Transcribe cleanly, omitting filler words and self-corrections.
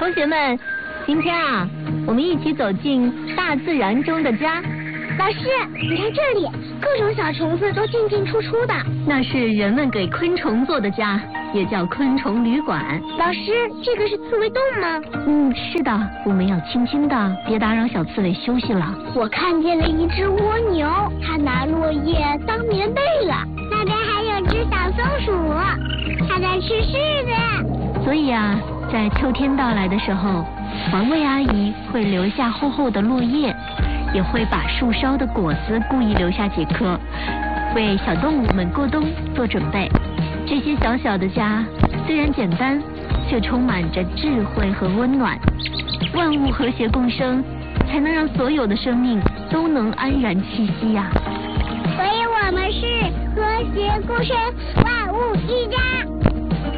同学们，今天啊，我们一起走进大自然中的家。 老师，你看这里，各种小虫子都进进出出的。 那是人们给昆虫做的家，也叫昆虫旅馆。 老师，这个是刺猬洞吗？ 是的，我们要轻轻的，别打扰小刺猬休息了。 我看见了一只蜗牛，它拿落叶当棉被了。那边还有只小松鼠，它在吃柿子。 所以啊，在秋天到来的时候，环卫阿姨会留下厚厚的落叶，也会把树梢的果子故意留下几颗，为小动物们过冬做准备。这些小小的家虽然简单，却充满着智慧和温暖。万物和谐共生，才能让所有的生命都能安然栖息呀。 所以我们是和谐共生，万物一家。